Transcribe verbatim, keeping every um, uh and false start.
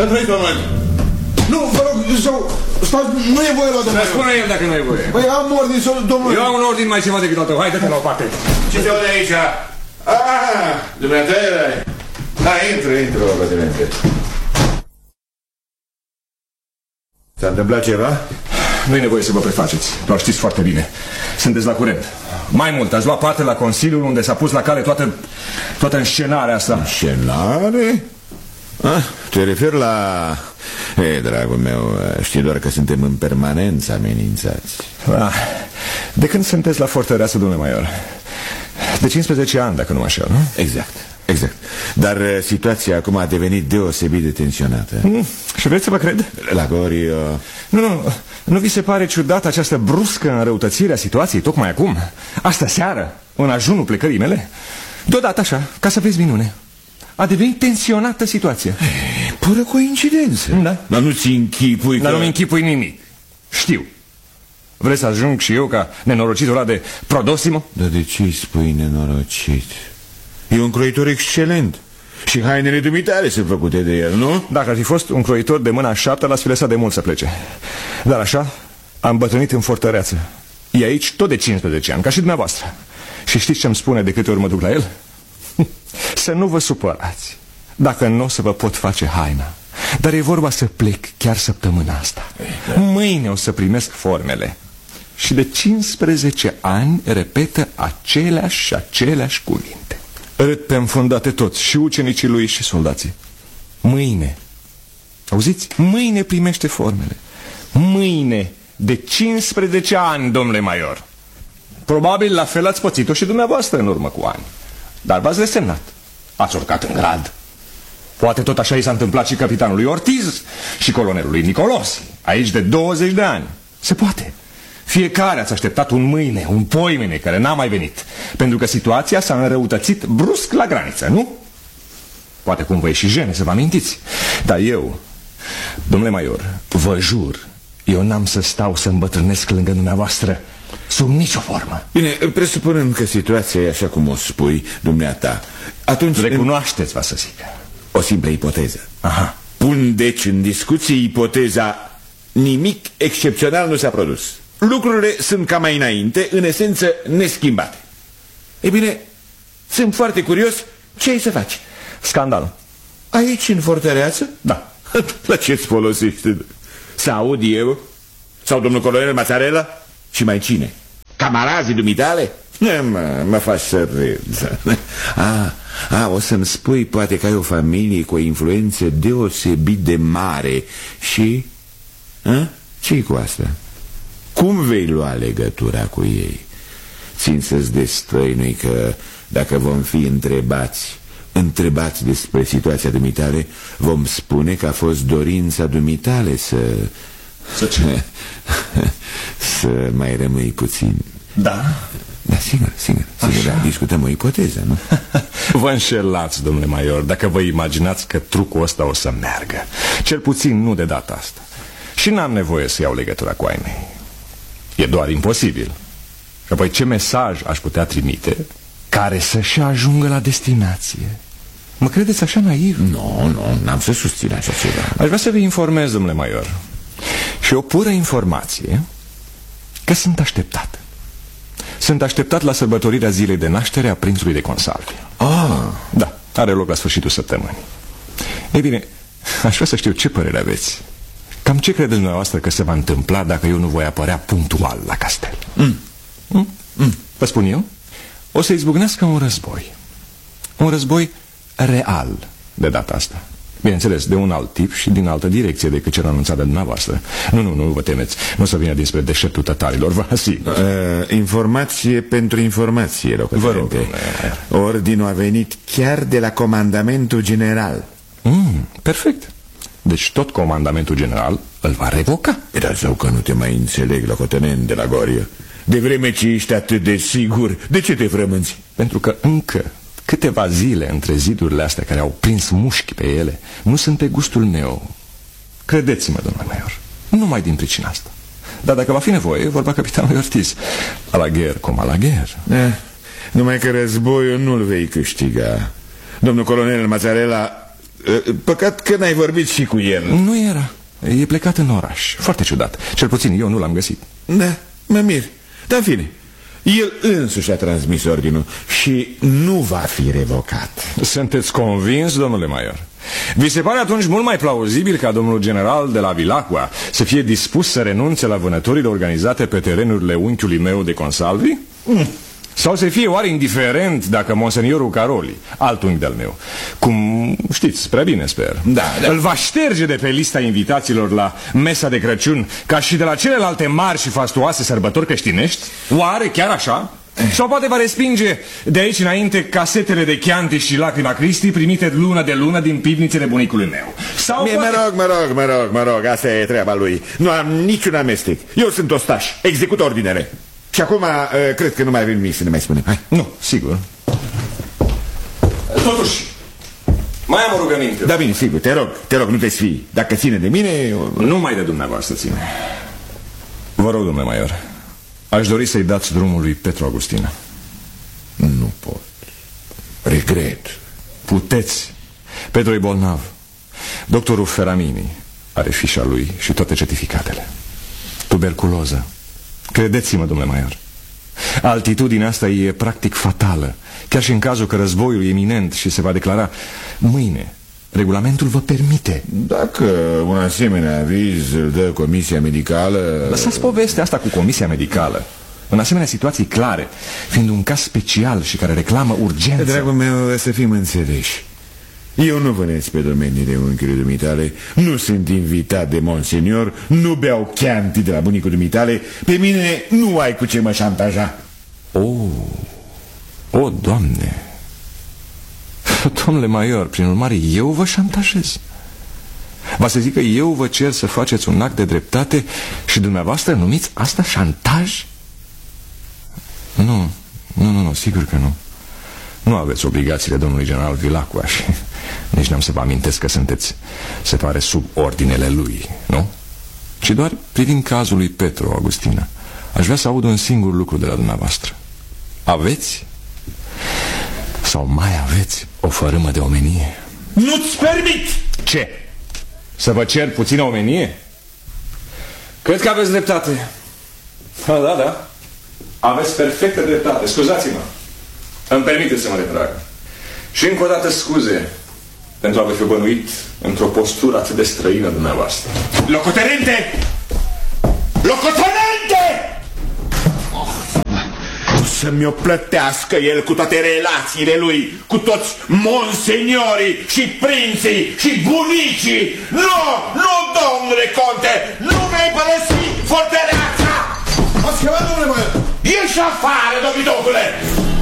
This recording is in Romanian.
Să trăiți, domnule. Nu, vă rog, sau, stați, nu e voie la domnule. Spune el dacă nu e voie. Păi am ordin, sau, domnule. Eu am un ordin mai ceva decât al tău. Hai, dă-te la o parte. Ce te aude aici? Ah, dumneata era. Da, intră, intră, bătrânete. S-a întâmplat ceva? Nu e nevoie să vă prefaceți, doar știți foarte bine. Sunteți la curent. Mai mult, ați luat parte la Consiliul unde s-a pus la cale toată, toată înscenarea asta. Înscenare? Ah, te referi la... Ei, dragul meu, știi doar că suntem în permanență amenințați. Ah, de când sunteți la fortăreață, domnule Maior? De cincisprezece ani, dacă nu mă înșel, nu? Exact, exact. Dar uh, situația acum a devenit deosebit de tensionată. Mm, și vreți să vă cred? La Gori... Uh... Nu, nu, nu vi se pare ciudată această bruscă înrăutățire a situației tocmai acum? Asta seară, în ajunul plecării mele? Deodată așa, ca să vezi minune. A devenit tensionată situația. Ei, pură coincidență. Da. Dar nu-ți închipui că... Dar nu-mi închipui nimic. Știu. Vrei să ajung și eu ca nenorocitul ăla de Prodosimo? Dar de ce îi spui nenorocit? E un croitor excelent. Și hainele dumitale sunt făcute de el, nu? Dacă ar fi fost un croitor de mâna șapte, l-ați fi lăsat de mult să plece. Dar așa, am bătrânit în fortăreață. E aici tot de cincisprezece ani, ca și dumneavoastră. Și știți ce-mi spune de câte ori mă duc la el? Să nu vă supărați dacă nu o să vă pot face haina. Dar e vorba să plec chiar săptămâna asta. Mâine o să primesc formele. Și de cincisprezece ani repetă aceleași și aceleași cuvinte. Râd pe înfundate toți, și ucenicii lui și soldații. Mâine, auziți? Mâine primește formele. Mâine, de cincisprezece ani, domnule Maior. Probabil la fel ați pățit-o și dumneavoastră în urmă cu ani. Dar v-ați resemnat. Ați urcat în grad. Poate tot așa i s-a întâmplat și capitanului Ortiz și colonelului Nicolosi, aici de douăzeci de ani. Se poate. Fiecare ați așteptat un mâine, un poimene care n-a mai venit, pentru că situația s-a înrăutățit brusc la graniță, nu? Poate cum vă e și jene să vă amintiți. Dar eu, domnule Maior, vă jur, eu n-am să stau să îmbătrânesc lângă dumneavoastră sub nicio formă. Bine, presupunând că situația e așa cum o spui, dumneata, atunci... Recunoașteți, va să zic. O simplă ipoteză. Aha. Pun deci în discuție ipoteza nimic excepțional nu s-a produs. Lucrurile sunt ca mai înainte, în esență neschimbate. Ei bine, sunt foarte curios ce ai să faci. Scandal. Aici, în fortăreață? Da. La ce-ți folosește? Să aud eu? Sau domnul colonel Mazzarella? Și mai cine? Camarazii dumitale? Mă, mă faci să râd. A, a, o să-mi spui poate că ai o familie cu o influență deosebit de mare. Și? Ce-i cu asta? Cum vei lua legătura cu ei? Țin să-ți destăinui că dacă vom fi întrebați Întrebați despre situația dumitale, vom spune că a fost dorința dumitale să... Să ce? Să mai rămâi puțin. Da? Da, sigur, sigur, sigur, da, discutăm o ipoteză, nu? Vă înșelați, domnule Maior, dacă vă imaginați că trucul ăsta o să meargă. Cel puțin nu de data asta. Și n-am nevoie să iau legătura cu ai mei. E doar imposibil. Și apoi ce mesaj aș putea trimite care să-și ajungă la destinație? Mă credeți așa naiv? Nu, nu, n-am să susțin așa ceva. Aș vrea să vă informez, domnule Maior, și o pură informație, că sunt așteptat. Sunt așteptat la sărbătorirea zilei de naștere a prințului de Consalvi. Ah, da, are loc la sfârșitul săptămânii. Ei bine, aș vrea să știu ce părere aveți. Cam ce credeți dumneavoastră că se va întâmpla dacă eu nu voi apărea punctual la castel? Mm. Mm? Mm. Vă spun eu? O să izbucnească un război. Un război real de data asta. Bineînțeles, de un alt tip și din altă direcție decât cel anunțat de dumneavoastră. Nu, nu, nu vă temeți. Nu o să vină dinspre deșertul tătarilor, vă asigur. uh, Informație pentru informație, vă rog. Ordinul a venit chiar de la comandamentul general. mm, Perfect. Deci tot comandamentul general îl va revoca. Dar sau că nu te mai înțeleg, locotenent de la Gorie. De vreme ce ești atât de sigur, de ce te frămânți? Pentru că încă câteva zile între zidurile astea care au prins mușchi pe ele nu sunt pe gustul meu. Credeți-mă, domnule Maior, numai din pricina asta. Dar dacă va fi nevoie, vorba capitanului Ortiz. A la gher, cum a la gher. eh, Numai că războiul nu-l vei câștiga. Domnul colonel Mazzarella Păcat că n-ai vorbit și cu el. Nu era. E plecat în oraș. Foarte ciudat. Cel puțin eu nu l-am găsit. Da, mă mir. Dar în fine, el însuși a transmis ordinul și nu va fi revocat. Sunteți convins, domnule Maior? Vi se pare atunci mult mai plauzibil ca domnul general de la Vilacqua să fie dispus să renunțe la vânătorile organizate pe terenurile unchiului meu de Consalvi? Mm. Sau să fie oare indiferent dacă monseniorul Caroli, alt unchi de-al meu, cum știți prea bine, sper, da, da. îl va șterge de pe lista invitaților la mesa de Crăciun, ca și de la celelalte mari și fastuoase sărbători creștinești? Oare chiar așa? Sau poate va respinge de aici înainte casetele de Chianti și Lacrima Cristi primite lună de lună din pivnițele bunicului meu? Sau Mie, poate... Mă rog, mă rog, mă rog, mă rog, asta e treaba lui. Nu am niciun amestec. Eu sunt ostaș, execut ordinele. Și acum cred că nu mai avem nimic să ne mai spunem. Hai. Nu, sigur. Totuși, mai am o rugăminte. Da, bine, sigur, te rog, te rog, nu te sfii. Dacă ține de mine... Eu... Nu mai de dumneavoastră ține. Vă rog, domnule Maior, aș dori să-i dați drumul lui Petru Agustina. Nu pot. Regret. Puteți. Petru e bolnav. Doctorul Ferramini are fișa lui și toate certificatele. Tuberculoză. Credeți-mă, domnule Maior, altitudinea asta e practic fatală. Chiar și în cazul că războiul e iminent și se va declara mâine, regulamentul vă permite. Dacă un asemenea aviz îl dă comisia medicală... Lăsați povestea asta cu comisia medicală. În asemenea situații clare, fiind un caz special și care reclamă urgență... Dragul meu, să fim înțeleși. Eu nu vânesc pe domeniile unchiului dumitale, nu sunt invitat de monsenior, nu beau Chianti de la bunicul dumitale, pe mine nu ai cu ce mă șantaja. O, o, Doamne! Domnule Maior, prin urmare, eu vă șantajez. Va să zic că eu vă cer să faceți un act de dreptate și dumneavoastră numiți asta șantaj? Nu, nu, nu, nu, sigur că nu. Nu aveți obligațiile domnului general Vilacqua și nici n-am să vă amintesc că sunteți, se pare, sub ordinele lui, nu? Ci doar privind cazul lui Petru Agustina, aș vrea să aud un singur lucru de la dumneavoastră. Aveți sau mai aveți o fărâmă de omenie? Nu-ți permit! Ce? Să vă cer puțină omenie? Cred că aveți dreptate. Da, da, da. Aveți perfectă dreptate, scuzați-mă. Îmi permite să mă retrag. Și încă o dată scuze pentru a vă fi bănuit într-o postură atât de străină dumneavoastră. Locotenente! Locotenente! O să mi-o plătească el cu toate relațiile lui, cu toți monseniorii și prinții și bunicii. Nu, nu, domnule conte, nu mi-ai părăsit fortăreața! Ați chemat, domnule Maior? Ieși afară, domnitocule!